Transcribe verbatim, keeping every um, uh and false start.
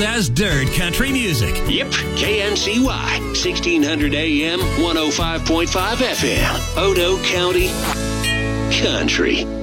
cold as dirt country music. Yep, K N C Y, sixteen hundred A M, one oh five point five F M, Odo County Country.